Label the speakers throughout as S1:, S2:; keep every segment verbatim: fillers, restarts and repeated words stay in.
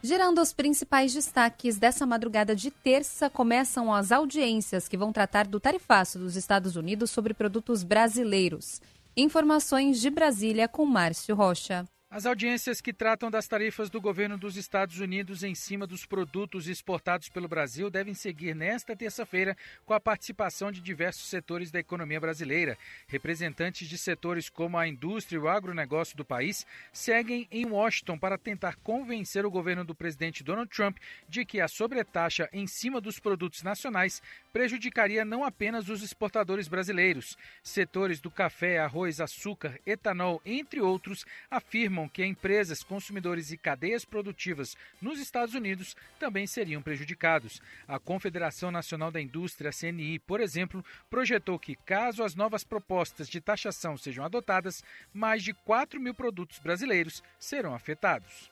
S1: Gerando os principais destaques dessa madrugada de terça, começam as audiências que vão tratar do tarifaço dos Estados Unidos sobre produtos brasileiros. Informações de Brasília com Márcio Rocha.
S2: As audiências que tratam das tarifas do governo dos Estados Unidos em cima dos produtos exportados pelo Brasil devem seguir nesta terça-feira com a participação de diversos setores da economia brasileira. Representantes de setores como a indústria e o agronegócio do país seguem em Washington para tentar convencer o governo do presidente Donald Trump de que a sobretaxa em cima dos produtos nacionais prejudicaria não apenas os exportadores brasileiros. Setores do café, arroz, açúcar, etanol, entre outros, afirmam que empresas, consumidores e cadeias produtivas nos Estados Unidos também seriam prejudicados. A Confederação Nacional da Indústria, C N I, por exemplo, projetou que, caso as novas propostas de taxação sejam adotadas, mais de quatro mil produtos brasileiros serão afetados.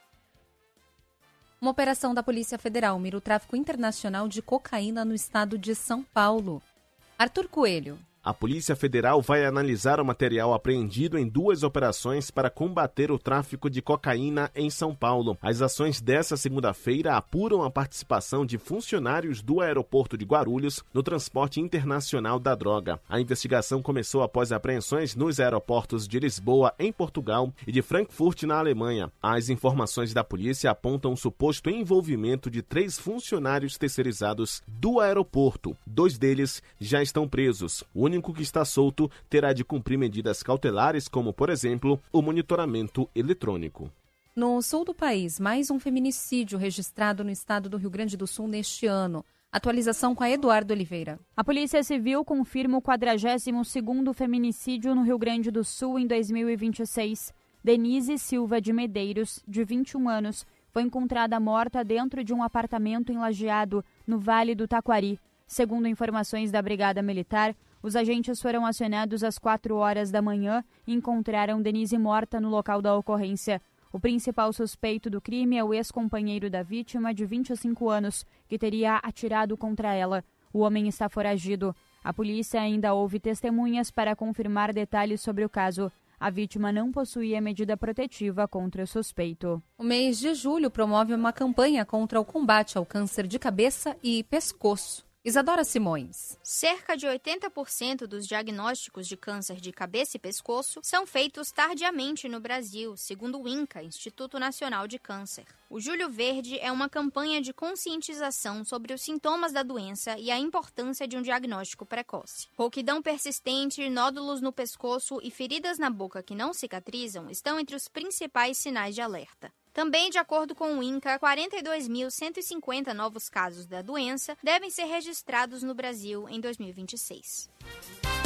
S1: Uma operação da Polícia Federal mira o tráfico internacional de cocaína no estado de São Paulo. Arthur Coelho.
S3: A Polícia Federal vai analisar o material apreendido em duas operações para combater o tráfico de cocaína em São Paulo. As ações dessa segunda-feira apuram a participação de funcionários do aeroporto de Guarulhos no transporte internacional da droga. A investigação começou após apreensões nos aeroportos de Lisboa, em Portugal, e de Frankfurt, na Alemanha. As informações da polícia apontam o suposto envolvimento de três funcionários terceirizados do aeroporto. Dois deles já estão presos. O O único que está solto terá de cumprir medidas cautelares, como, por exemplo, o monitoramento eletrônico.
S1: No sul do país, mais um feminicídio registrado no estado do Rio Grande do Sul neste ano. Atualização com a Eduardo Oliveira.
S4: A Polícia Civil confirma o quadragésimo segundo feminicídio no Rio Grande do Sul em dois mil e vinte e seis. Denise Silva de Medeiros, de vinte e um anos, foi encontrada morta dentro de um apartamento em Lajeado, no Vale do Taquari. Segundo informações da Brigada Militar, os agentes foram acionados às quatro horas da manhã e encontraram Denise morta no local da ocorrência. O principal suspeito do crime é o ex-companheiro da vítima, de vinte e cinco anos, que teria atirado contra ela. O homem está foragido. A polícia ainda ouve testemunhas para confirmar detalhes sobre o caso. A vítima não possuía medida protetiva contra o suspeito.
S1: O mês de julho promove uma campanha contra o combate ao câncer de cabeça e pescoço. Isadora Simões.
S5: Cerca de oitenta por cento dos diagnósticos de câncer de cabeça e pescoço são feitos tardiamente no Brasil, segundo o INCA, Instituto Nacional de Câncer. O Julho Verde é uma campanha de conscientização sobre os sintomas da doença e a importância de um diagnóstico precoce. Rouquidão persistente, nódulos no pescoço e feridas na boca que não cicatrizam estão entre os principais sinais de alerta. Também, de acordo com o INCA, quarenta e dois mil cento e cinquenta novos casos da doença devem ser registrados no Brasil em dois mil e vinte e seis.